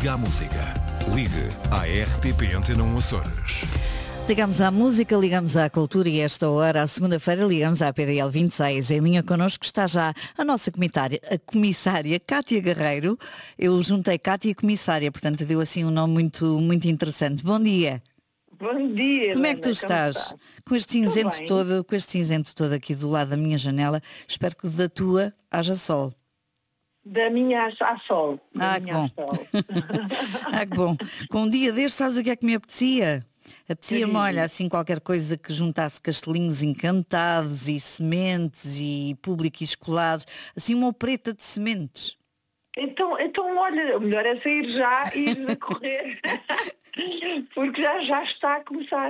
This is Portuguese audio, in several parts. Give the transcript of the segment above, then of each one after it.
Liga à Música. Ligue à RTP Antena 1 Açores. Ligamos à música, ligamos à cultura e esta hora, à segunda-feira, ligamos à PDL 26. Em linha connosco está já a nossa comissária Cátia Guerreiro. Eu juntei Cátia e comissária, portanto deu assim um nome muito interessante. Bom dia. Bom dia, Como é que tu estás? Com este cinzento todo aqui do lado da minha janela. Espero que da tua haja sol. Da minha há sol. Que bom. Que bom. Com um dia destes, sabes o que é que me apetecia? Apetecia-me, olha, assim qualquer coisa que juntasse castelinhos encantados e sementes e público escolar, assim uma opereta de sementes. Então olha, o melhor é sair já e ir a correr. Porque já está a começar.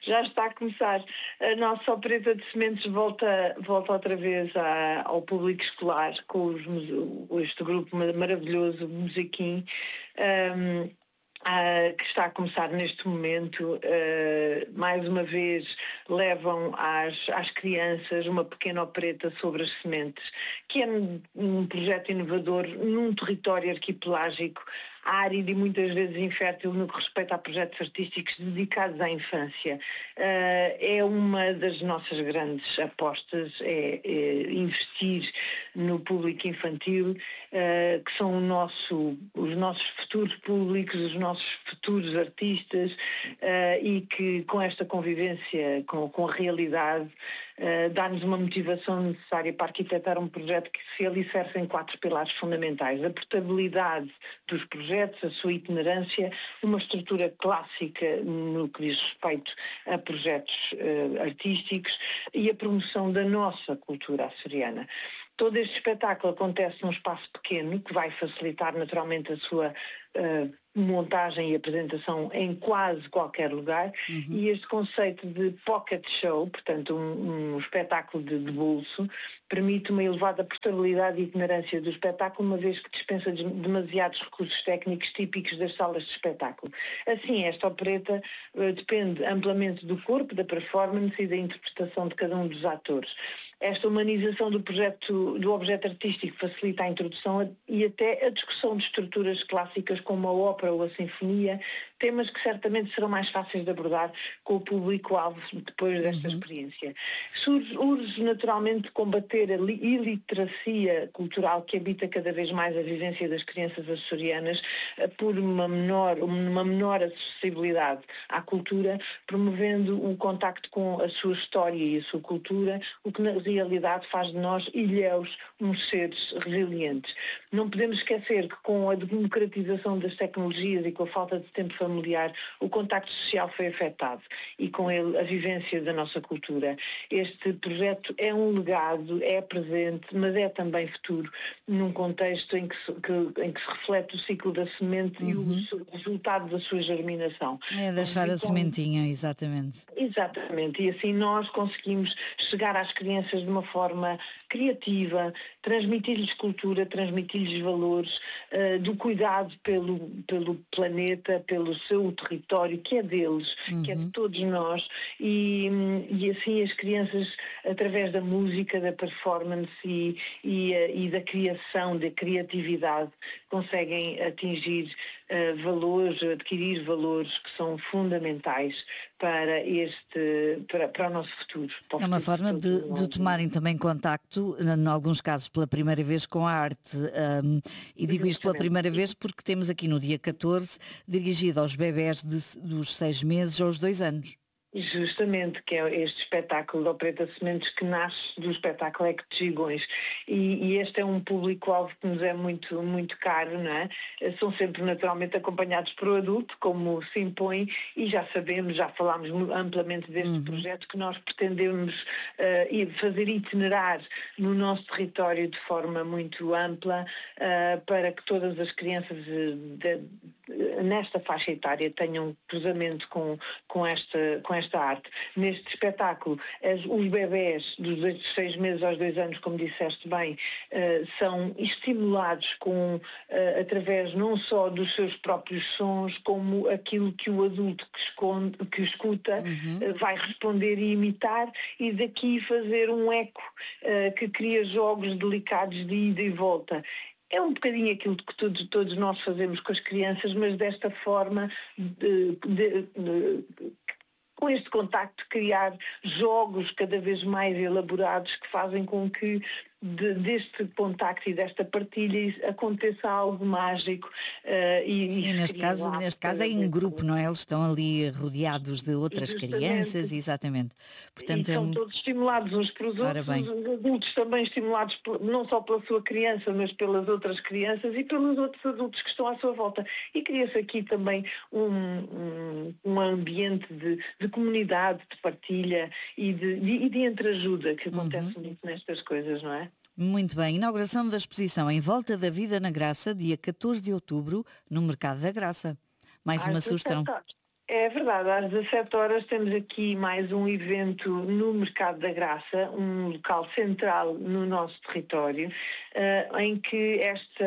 A nossa opereta de sementes volta outra vez ao público escolar com este grupo maravilhoso, Musiquim. Que está a começar neste momento, mais uma vez levam às crianças uma pequena opereta sobre as sementes, que é um projeto inovador num território arquipelágico árido e muitas vezes infértil no que respeita a projetos artísticos dedicados à infância. É uma das nossas grandes apostas, é investir no público infantil, que são os nossos futuros públicos, os nossos futuros artistas, e que com esta convivência com a realidade dá-nos uma motivação necessária para arquitetar um projeto que se alicerce em 4 pilares fundamentais: a portabilidade dos projetos, a sua itinerância, uma estrutura clássica no que diz respeito a projetos artísticos e a promoção da nossa cultura açoriana. Todo este espetáculo acontece num espaço pequeno, que vai facilitar naturalmente a sua montagem e apresentação em quase qualquer lugar. E este conceito de pocket show, portanto um espetáculo de bolso, permite uma elevada portabilidade e itinerância do espetáculo, uma vez que dispensa demasiados recursos técnicos típicos das salas de espetáculo. Assim, esta opereta depende amplamente do corpo, da performance e da interpretação de cada um dos atores. Esta humanização do objeto artístico facilita a introdução e até a discussão de estruturas clássicas como a ópera ou a sinfonia, temas que certamente serão mais fáceis de abordar com o público-alvo depois desta experiência. Urge naturalmente combater a iliteracia cultural que habita cada vez mais a vivência das crianças açorianas por uma menor acessibilidade à cultura, promovendo um contacto com a sua história e a sua cultura, o que na realidade faz de nós ilhéus, uns seres resilientes. Não podemos esquecer que com a democratização das tecnologias e com a falta de tempo familiar, o contacto social foi afetado e com ele a vivência da nossa cultura. Este projeto é um legado, é presente, mas é também futuro, num contexto em que se reflete o ciclo da semente e o resultado da sua germinação. É deixar a sementinha, exatamente. Exatamente, e assim nós conseguimos chegar às crianças de uma forma criativa, transmitir-lhes cultura, transmitir-lhes valores, do cuidado pelo planeta, pelo seu território, que é deles, que é de todos nós, e assim as crianças, através da música, da performance e da criação, da criatividade, conseguem atingir adquirir valores que são fundamentais para o nosso futuro. É uma forma de tomarem também contacto, em alguns casos pela primeira vez, com a arte. E digo isto pela primeira vez porque temos aqui no dia 14, dirigido aos bebés dos 6 meses aos 2 anos. Justamente, que é este espetáculo da Opereta Sementes que nasce do espetáculo Ecco de Gigões. E este é um público-alvo que nos é muito, muito caro, não é? São sempre naturalmente acompanhados por um adulto, como se impõe, e já falámos amplamente deste projeto que nós pretendemos fazer itinerar no nosso território de forma muito ampla, para que todas as crianças nesta faixa etária tenham cruzamento com esta arte. Neste espetáculo, os bebés dos 6 meses aos 2 anos, como disseste bem, são estimulados através não só dos seus próprios sons, como aquilo que o adulto que escuta vai responder e imitar, e daqui fazer um eco que cria jogos delicados de ida e volta. É um bocadinho aquilo que todos nós fazemos com as crianças, mas desta forma, com este contacto, criar jogos cada vez mais elaborados que fazem com que deste contacto e desta partilha aconteça algo mágico. Sim, neste caso é em grupo, não é? Eles estão ali rodeados de outras crianças, exatamente. Portanto, e são todos estimulados uns pelos outros, os adultos também estimulados não só pela sua criança, mas pelas outras crianças e pelos outros adultos que estão à sua volta. E cria-se aqui também um ambiente de comunidade, de partilha e de entreajuda que acontece muito nestas coisas, não é? Muito bem. Inauguração da exposição Em Volta da Vida na Graça, dia 14 de outubro, no Mercado da Graça. Mais uma sugestão. É verdade, às 17 horas temos aqui mais um evento no Mercado da Graça, um local central no nosso território, em que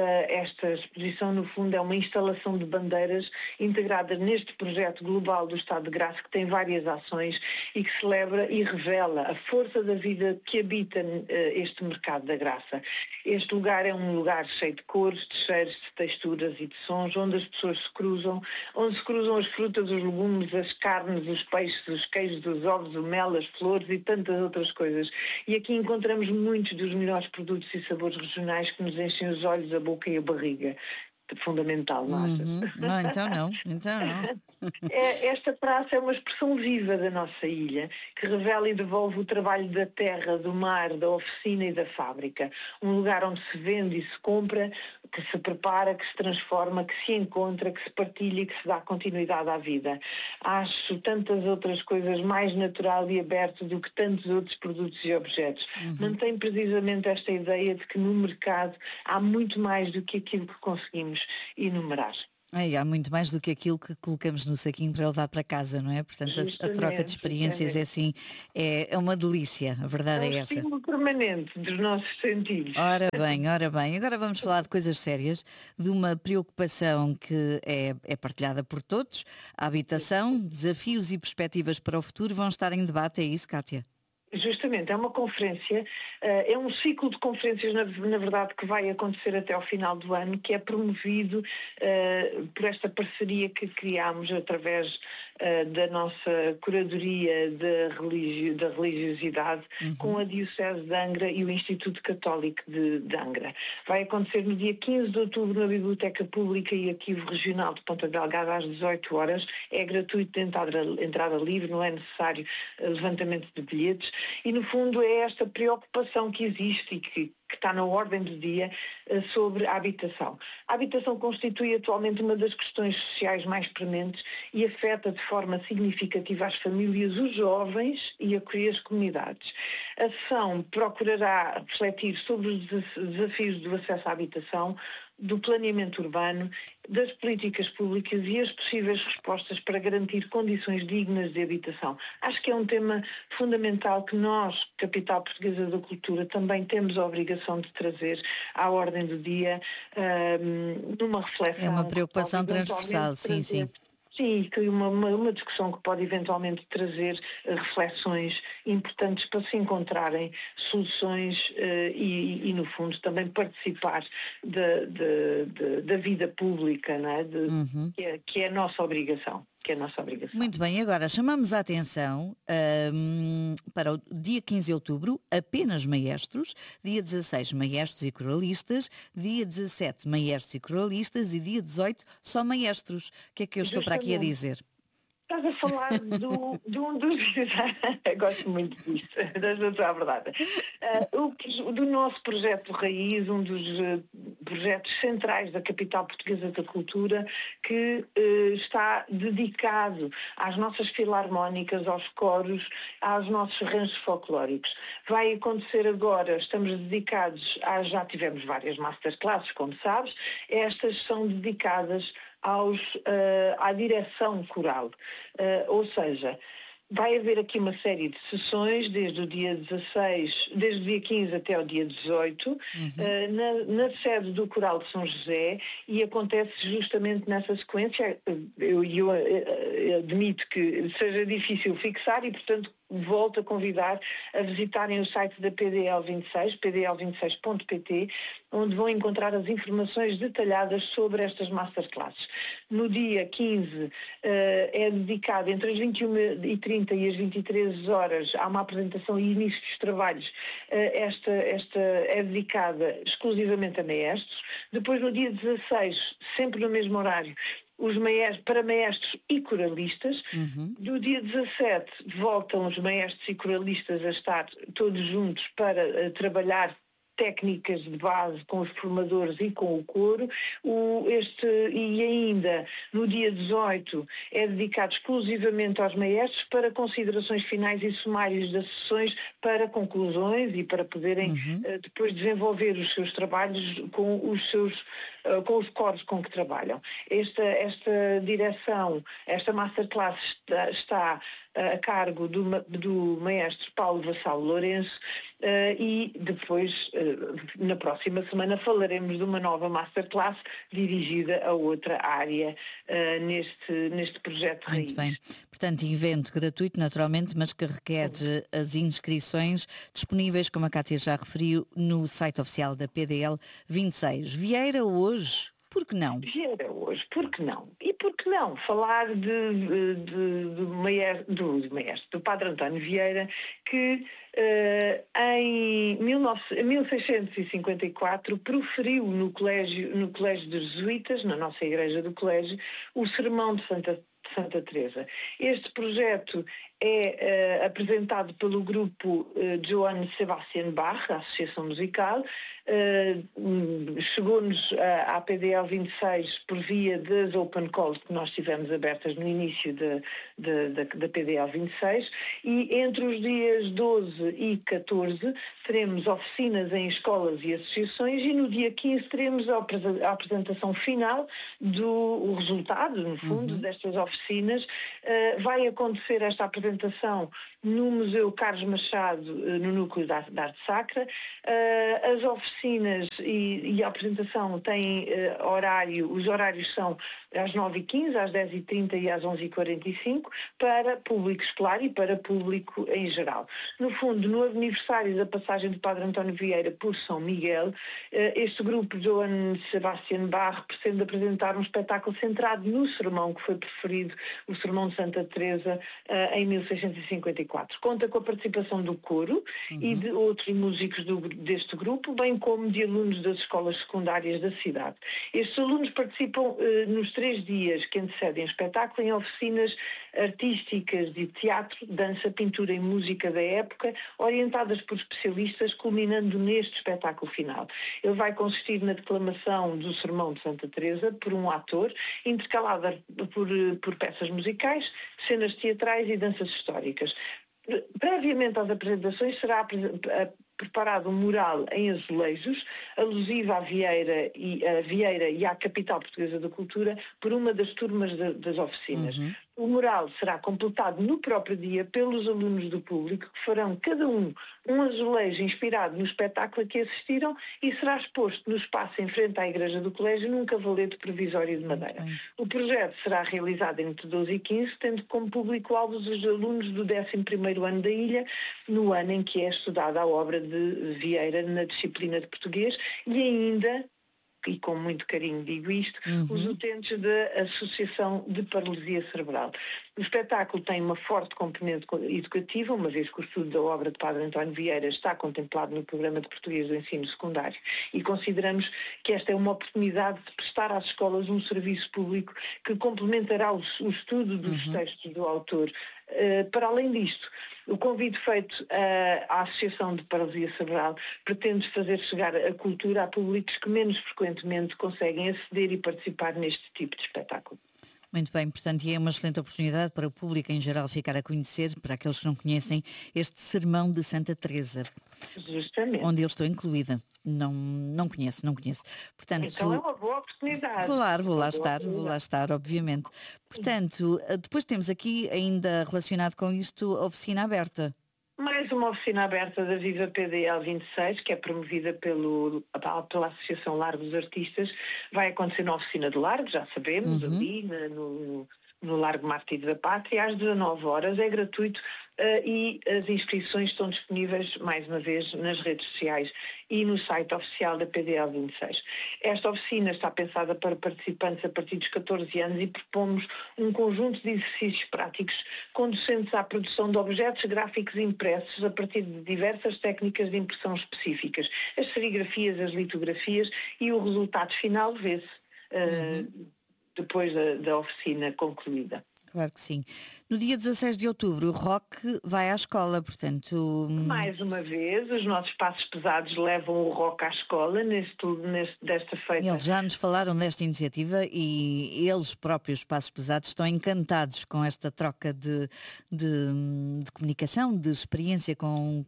esta exposição, no fundo, é uma instalação de bandeiras integrada neste projeto global do Estado de Graça, que tem várias ações e que celebra e revela a força da vida que habita este Mercado da Graça. Este lugar é um lugar cheio de cores, de cheiros, de texturas e de sons, onde as pessoas se cruzam, onde se cruzam as frutas, os legumes, as carnes, os peixes, os queijos, os ovos, o mel, as flores e tantas outras coisas. E aqui encontramos muitos dos melhores produtos e sabores regionais que nos enchem os olhos, a boca e a barriga. Fundamental, não achas? Não, então não. Esta praça é uma expressão viva da nossa ilha, que revela e devolve o trabalho da terra, do mar, da oficina e da fábrica. Um lugar onde se vende e se compra, que se prepara, que se transforma, que se encontra, que se partilha e que se dá continuidade à vida. Acho tantas outras coisas mais natural e aberto do que tantos outros produtos e objetos. Mantém precisamente esta ideia de que no mercado há muito mais do que aquilo que conseguimos enumerar. Há muito mais do que aquilo que colocamos no saquinho para levar para casa, não é? Portanto, a troca de experiências é assim, é uma delícia, a verdade é essa. É um estímulo permanente dos nossos sentidos. Ora bem. Agora vamos falar de coisas sérias, de uma preocupação que é partilhada por todos. A habitação, desafios e perspectivas para o futuro vão estar em debate, é isso, Cátia? Justamente, é uma conferência, é um ciclo de conferências, na verdade, que vai acontecer até ao final do ano, que é promovido por esta parceria que criámos através da nossa curadoria da religiosidade com a Diocese de Angra e o Instituto Católico de Angra. Vai acontecer no dia 15 de outubro na Biblioteca Pública e Arquivo Regional de Ponta Delgada às 18 horas. É gratuito, de entrada livre, não é necessário levantamento de bilhetes. E, no fundo, é esta preocupação que existe e que está na ordem do dia sobre a habitação. A habitação constitui atualmente uma das questões sociais mais prementes e afeta de forma significativa as famílias, os jovens e as comunidades. A sessão procurará refletir sobre os desafios do acesso à habitação, do planeamento urbano, das políticas públicas e as possíveis respostas para garantir condições dignas de habitação. Acho que é um tema fundamental que nós, Capital Portuguesa da Cultura, também temos a obrigação de trazer à ordem do dia numa reflexão. É uma preocupação transversal, sim. Sim, que uma discussão que pode eventualmente trazer reflexões importantes para se encontrarem soluções e, no fundo, também participar da vida pública, não é? Que é a nossa obrigação. Muito bem, agora chamamos a atenção para o dia 15 de outubro, apenas maestros, dia 16 maestros e coralistas, dia 17 maestros e coralistas e dia 18 só maestros. O que é que eu estou para aqui a dizer? Estás a falar de um dos... Gosto muito disso, da verdade. Do nosso projeto Raiz, um dos projetos centrais da Capital Portuguesa da Cultura, que está dedicado às nossas filarmónicas, aos coros, aos nossos ranchos folclóricos. Vai acontecer agora, estamos dedicados, já tivemos várias masterclasses, como sabes, estas são dedicadas à direção coral. Ou seja, vai haver aqui uma série de sessões desde o dia 15 até o dia 18, na sede do Coral de São José, e acontece justamente nessa sequência. Eu admito que seja difícil fixar e, portanto, volto a convidar a visitarem o site da PDL26, pdl26.pt, onde vão encontrar as informações detalhadas sobre estas masterclasses. No dia 15 é dedicado entre as 21h30 e as 23 horas, há uma apresentação e início dos trabalhos. Esta é dedicada exclusivamente a maestros. Depois, no dia 16, sempre no mesmo horário, para maestros e coralistas. No dia 17 voltam os maestros e coralistas a estar todos juntos para trabalhar técnicas de base com os formadores e com o coro. E ainda no dia 18 é dedicado exclusivamente aos maestros para considerações finais e sumários das sessões, para conclusões e para poderem depois desenvolver os seus trabalhos com os coros com que trabalham. Esta direção, esta masterclass está a cargo do maestro Paulo Vassalo Lourenço, e depois, na próxima semana, falaremos de uma nova masterclass dirigida a outra área neste projeto Raiz. Muito bem. Portanto, evento gratuito, naturalmente, mas que requer as inscrições disponíveis, como a Cátia já referiu, no site oficial da PDL 26. Vieira hoje, por que não? Vieira hoje, por que não? E por que não falar do Padre António Vieira, que em 1654 proferiu no colégio dos jesuítas, na nossa igreja do colégio, o sermão de Santa Teresa. Este projeto é apresentado pelo grupo Johann Sebastian Bach, a Associação Musical. Chegou-nos à PDL 26 por via das Open Calls que nós tivemos abertas no início da PDL 26, e entre os dias 12 e 14 teremos oficinas em escolas e associações, e no dia 15 teremos a apresentação final do resultado, no fundo, destas oficinas. Vai acontecer esta apresentação no Museu Carlos Machado, no Núcleo da Arte Sacra. As oficinas e a apresentação têm horário, os horários são às 9h15, às 10h30 e às 11h45, para público escolar e para público em geral. No fundo, no aniversário da passagem do Padre António Vieira por São Miguel, este grupo Johann Sebastian Bach pretende apresentar um espetáculo centrado no sermão que foi preferido, o Sermão de Santa Teresa, em 1654. Conta com a participação do coro e de outros músicos deste grupo, bem como de alunos das escolas secundárias da cidade. Estes alunos participam nos 3 dias que antecedem o espetáculo em oficinas artísticas de teatro, dança, pintura e música da época, orientadas por especialistas, culminando neste espetáculo final. Ele vai consistir na declamação do Sermão de Santa Teresa por um ator, intercalada por peças musicais, cenas teatrais e danças históricas. Previamente às apresentações será preparado um mural em azulejos, alusivo à Vieira e à capital portuguesa da cultura, por uma das turmas das oficinas. O mural será completado no próprio dia pelos alunos do público, que farão cada um azulejo inspirado no espetáculo a que assistiram, e será exposto no espaço em frente à igreja do colégio num cavalete provisório de madeira. O projeto será realizado entre 12 e 15, tendo como público-alvo os alunos do 11º ano da ilha, no ano em que é estudada a obra de Vieira na disciplina de português, e ainda, e com muito carinho digo isto, os utentes da Associação de Paralisia Cerebral. O espetáculo tem uma forte componente educativa, uma vez que o estudo da obra de Padre António Vieira está contemplado no programa de português do ensino secundário, e consideramos que esta é uma oportunidade de prestar às escolas um serviço público que complementará o estudo dos textos do autor. Para além disto, o convite feito à Associação de Paralisia Cerebral pretende fazer chegar a cultura a públicos que menos frequentemente conseguem aceder e participar neste tipo de espetáculo. Muito bem, portanto, e é uma excelente oportunidade para o público em geral ficar a conhecer, para aqueles que não conhecem, este Sermão de Santa Teresa. Justamente. Onde eu estou incluída. Não conheço. Portanto, então é uma boa oportunidade. Claro, vou lá estar, obviamente. Portanto, depois temos aqui, ainda relacionado com isto, a oficina aberta. Mais uma oficina aberta da Viva PDL 26, que é promovida pela Associação Largo dos Artistas. Vai acontecer na oficina de Largo, já sabemos, ali no Largo Mártir da Pátria, às 19 horas, é gratuito e as inscrições estão disponíveis, mais uma vez, nas redes sociais e no site oficial da PDL 26. Esta oficina está pensada para participantes a partir dos 14 anos e propomos um conjunto de exercícios práticos conducentes à produção de objetos gráficos impressos a partir de diversas técnicas de impressão específicas, as serigrafias, as litografias, e o resultado final vê-se depois da oficina concluída. Claro que sim. No dia 16 de outubro, o rock vai à escola, portanto... Mais uma vez, os nossos passos pesados levam o rock à escola desta feita. Eles já nos falaram desta iniciativa e eles próprios, passos pesados, estão encantados com esta troca de comunicação, de experiência com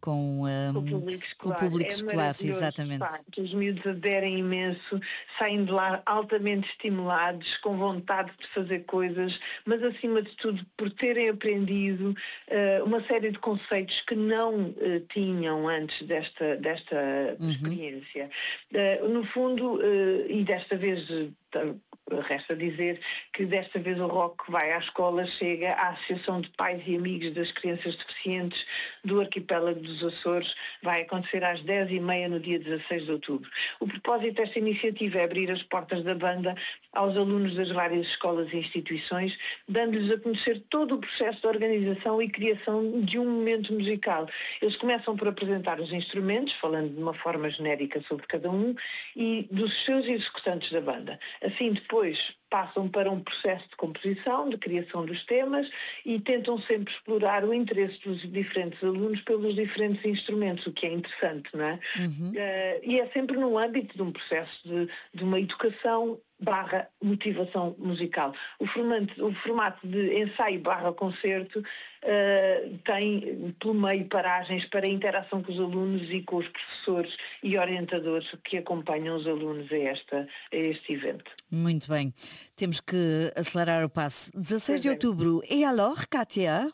o público escolar. Exatamente. Os miúdos aderem imenso, saem de lá altamente estimulados, com vontade de fazer coisas, mas acima de tudo por terem aprendido uma série de conceitos que não tinham antes desta experiência. No fundo, e desta vez resta dizer que desta vez o rock vai à escola, chega à Associação de Pais e Amigos das Crianças Deficientes do Arquipélago dos Açores, vai acontecer às 10h30 no dia 16 de outubro. O propósito desta iniciativa é abrir as portas da banda aos alunos das várias escolas e instituições, dando-lhes a conhecer todo o processo de organização e criação de um momento musical. Eles começam por apresentar os instrumentos, falando de uma forma genérica sobre cada um, e dos seus executantes da banda. Assim, depois passam para um processo de composição, de criação dos temas e tentam sempre explorar o interesse dos diferentes alunos pelos diferentes instrumentos, o que é interessante, não é? E é sempre no âmbito de um processo de uma educação / motivação musical. O formato de ensaio / concerto tem pelo meio paragens para interação com os alunos e com os professores e orientadores que acompanham os alunos a este evento. Muito bem. Temos que acelerar o passo. 16 de outubro. Et alors, Katia?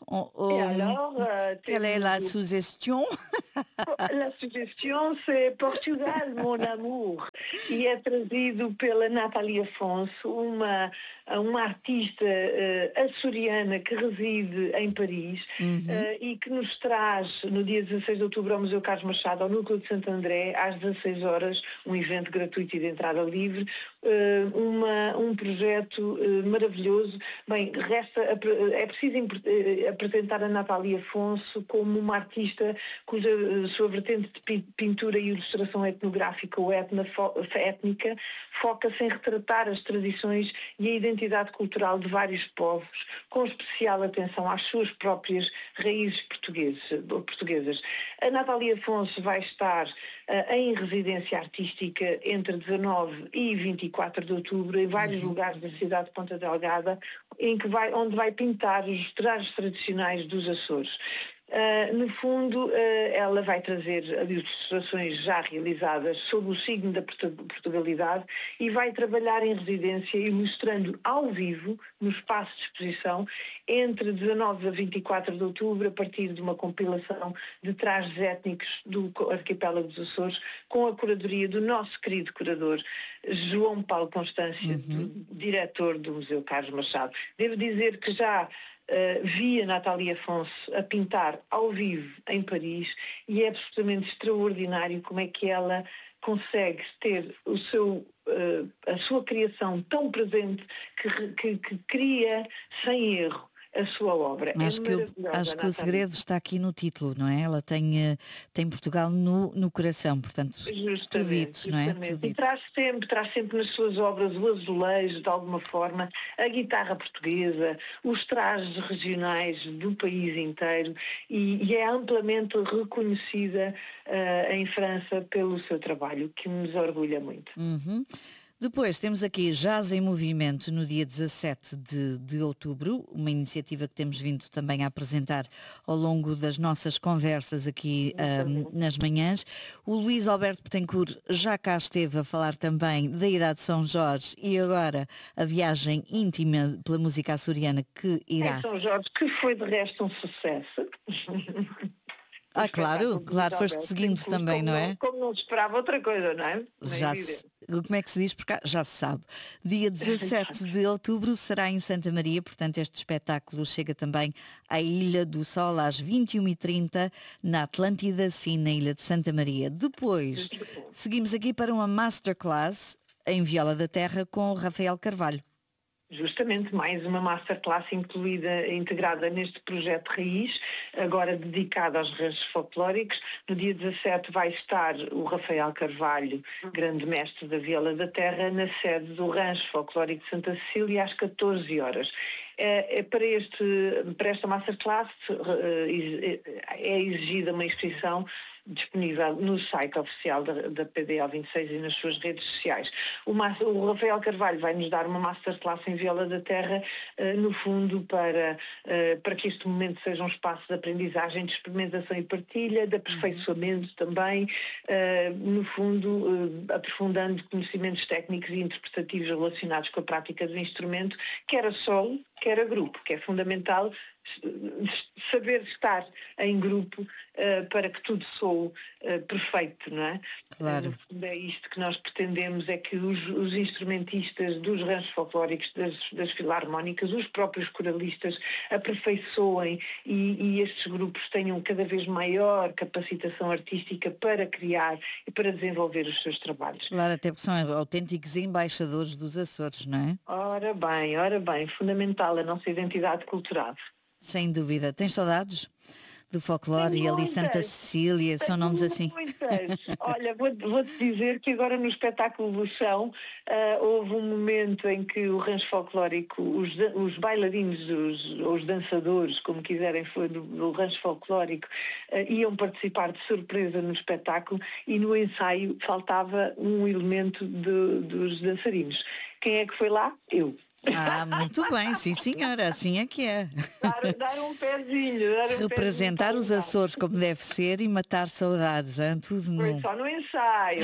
Quelle est la suggestion? La suggestion, c'est Portugal, mon amour. E é trazido pela Nathalie Afonso, uma artista açoriana que reside em Paris e que nos traz, no dia 16 de outubro, ao Museu Carlos Machado, ao Núcleo de Santo André, às 16 horas, um evento gratuito e de entrada livre, um projeto maravilhoso. Bem, é preciso apresentar a Nathalie Afonso como uma artista cuja sua vertente de pintura e ilustração etnográfica ou étnica foca-se em retratar as tradições e a identidade cultural de vários povos, com especial atenção às suas próprias raízes portuguesas. A Nathalie Afonso vai estar em residência artística entre 19 e 24 de outubro em vários lugares da cidade de Ponta Delgada, onde vai pintar os trajes tradicionais dos Açores. No fundo, ela vai trazer ilustrações já realizadas sob o signo da Portugalidade e vai trabalhar em residência ilustrando ao vivo, no espaço de exposição, entre 19 a 24 de outubro, a partir de uma compilação de trajes étnicos do Arquipélago dos Açores, com a curadoria do nosso querido curador João Paulo Constância, diretor do Museu Carlos Machado. Devo dizer que já vi a Nathalie Afonso a pintar ao vivo em Paris e é absolutamente extraordinário como é que ela consegue ter a sua criação tão presente que cria sem erro a sua obra. Acho que o segredo está aqui no título, não é? Ela tem Portugal no coração, portanto, tudo dito, não é? E traz sempre nas suas obras o azulejo, de alguma forma, a guitarra portuguesa, os trajes regionais do país inteiro e é amplamente reconhecida em França pelo seu trabalho, que nos orgulha muito. Depois temos aqui Jazz em Movimento no dia 17 de outubro, uma iniciativa que temos vindo também a apresentar ao longo das nossas conversas aqui nas manhãs. O Luís Alberto Betancourt já cá esteve a falar também da Idade de São Jorge e agora a viagem íntima pela música açoriana que irá... São Jorge, que foi de resto um sucesso. Claro, foste seguindo também, não é? Como não se esperava outra coisa, não é? como é que se diz por cá? Já se sabe. Dia 17 de outubro será em Santa Maria, portanto este espetáculo chega também à Ilha do Sol às 21h30 na Atlântida, sim, na Ilha de Santa Maria. Depois, seguimos aqui para uma masterclass em Viola da Terra com o Rafael Carvalho. Justamente mais uma masterclass integrada neste projeto Raiz, agora dedicado aos ranchos folclóricos. No dia 17 vai estar o Rafael Carvalho, grande mestre da Viola da Terra, na sede do Rancho Folclórico de Santa Cecília às 14 horas. Para esta masterclass é exigida uma inscrição disponível no site oficial da PDL 26 e nas suas redes sociais. O Rafael Carvalho vai nos dar uma masterclass em Viola da Terra, no fundo, para que este momento seja um espaço de aprendizagem, de experimentação e partilha, de aperfeiçoamento também, no fundo, aprofundando conhecimentos técnicos e interpretativos relacionados com a prática do instrumento, quer a solo, quer a grupo, que é fundamental saber estar em grupo para que tudo soe perfeito, não é? Claro. No fundo é isto que nós pretendemos, é que os instrumentistas dos ranchos folclóricos, das filarmónicas, os próprios coralistas aperfeiçoem e estes grupos tenham cada vez maior capacitação artística para criar e para desenvolver os seus trabalhos. Claro, até porque são autênticos embaixadores dos Açores, não é? Ora bem, fundamental a nossa identidade cultural. Sem dúvida. Tens saudades do folclore e ali Santa Cecília? São nomes assim. Muitas. Olha, vou-te dizer que agora no espetáculo do Chão houve um momento em que o rancho folclórico, os bailarinos, os dançadores, como quiserem, foi do rancho folclórico, iam participar de surpresa no espetáculo e no ensaio faltava um elemento dos dançarinos. Quem é que foi lá? Eu. Muito bem, sim senhora, assim é que é. Dar um pezinho. Representar os Açores como deve ser e matar saudades, tudo Foi no... só no ensaio.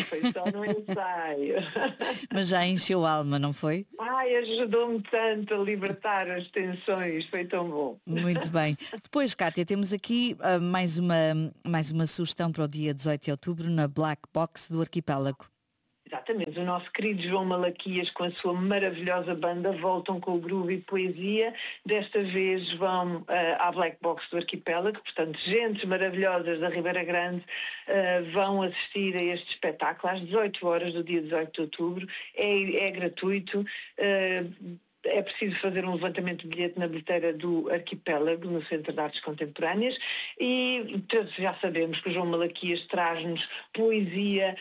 Mas já encheu a alma, não foi? Ajudou-me tanto a libertar as tensões, foi tão bom. Muito bem. Depois, Cátia, temos aqui mais uma sugestão para o dia 18 de outubro na Black Box do Arquipélago. Exatamente, o nosso querido João Malaquias com a sua maravilhosa banda voltam com o groove e poesia. Desta vez vão à Black Box do Arquipélago, portanto, gentes maravilhosas da Ribeira Grande vão assistir a este espetáculo às 18 horas do dia 18 de outubro. É gratuito. É preciso fazer um levantamento de bilhete na bilheteira do Arquipélago, no Centro de Artes Contemporâneas, e todos já sabemos que o João Malaquias traz-nos poesia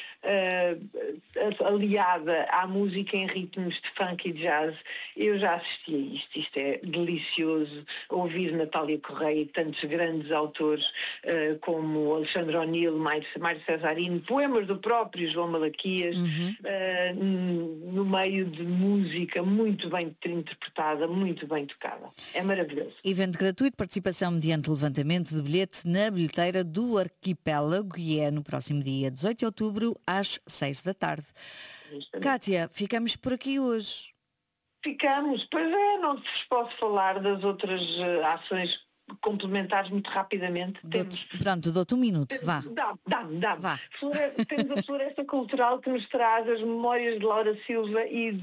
aliada à música em ritmos de funk e jazz. Eu já assisti a isto é delicioso, ouvir Natália Correia e tantos grandes autores como Alexandre O'Neill, Mário Cesarino, poemas do próprio João Malaquias, no meio de música muito bem interpretada, muito bem tocada. É maravilhoso. Evento gratuito, participação mediante levantamento de bilhete na bilheteira do Arquipélago e é no próximo dia 18 de outubro às 6 da tarde. Justamente. Cátia, ficamos por aqui hoje. Ficamos, pois é, não vos posso falar das outras ações complementares muito rapidamente. Pronto, dou-te um minuto, vá. Dá-me. Vá. Temos a Floresta Cultural que nos traz as memórias de Laura Silva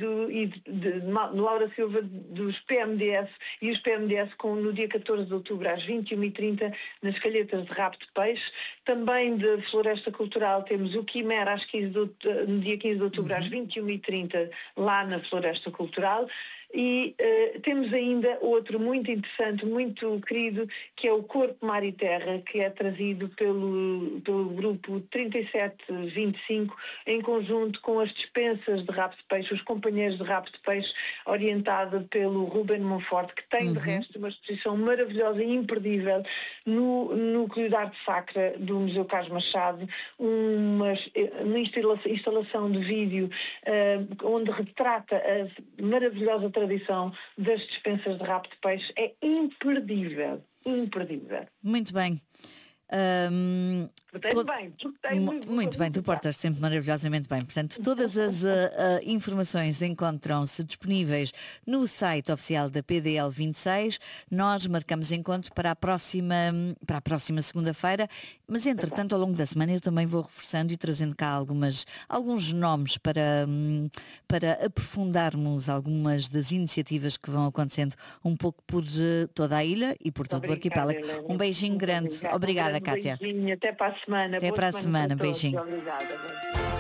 Laura Silva dos PMDS e os PMDS no dia 14 de outubro às 21h30 nas Calhetas de Rabo de Peixe. Também de Floresta Cultural temos o Quimera no dia 15 de outubro às 21h30 lá na Floresta Cultural. E temos ainda outro muito interessante, muito querido, que é o Corpo Mar e Terra, que é trazido pelo grupo 3725, em conjunto com as dispensas de rabo de peixe, os companheiros de rabo de peixe, orientada pelo Ruben Monforte, que tem de resto uma exposição maravilhosa e imperdível no Núcleo de Arte Sacra do Museu Carlos Machado, uma instalação de vídeo onde retrata a maravilhosa tradição das dispensas de rabo de peixe. É imperdível. Muito bem. Portei muito bem, tu portas sempre maravilhosamente bem. Portanto, todas as informações encontram-se disponíveis no site oficial da PDL 26. Nós marcamos encontro para a próxima segunda-feira, mas entretanto ao longo da semana eu também vou reforçando e trazendo cá alguns nomes para aprofundarmos algumas das iniciativas que vão acontecendo um pouco por toda a ilha e por todo o arquipélago. Um beijinho grande. Obrigada, Cátia. Até para a semana. Até para a semana. Beijinho. Obrigada.